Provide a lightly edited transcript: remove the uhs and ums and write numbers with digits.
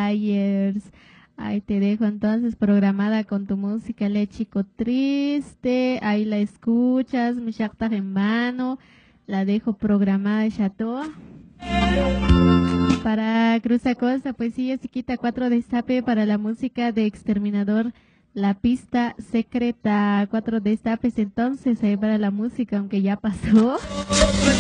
Flyers. Ahí te dejo entonces programada con tu música, Le Chico Triste. Ahí la escuchas, mi shakta en vano. La dejo programada ya toda. Para Cruz Acosta, pues sí, se quita 4 destape para la música de Exterminador, la pista secreta. 4 destapes entonces ahí para la música, aunque ya pasó.